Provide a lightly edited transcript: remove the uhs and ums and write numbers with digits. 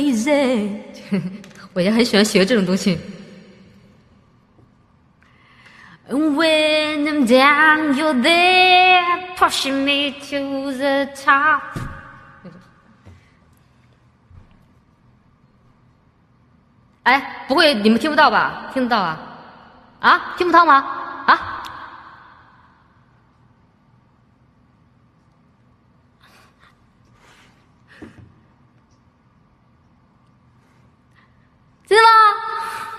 我也很喜欢学这种东西。When I'm down, you're there, pushing me to the top. 哎，不会你们听不到吧？听得到啊？啊，听不到吗？